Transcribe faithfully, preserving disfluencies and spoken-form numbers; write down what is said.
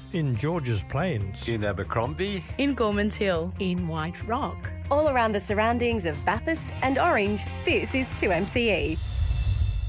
In Georges Plains. In Abercrombie. In Gormans Hill. In White Rock. All around the surroundings of Bathurst and Orange, this is two M C E.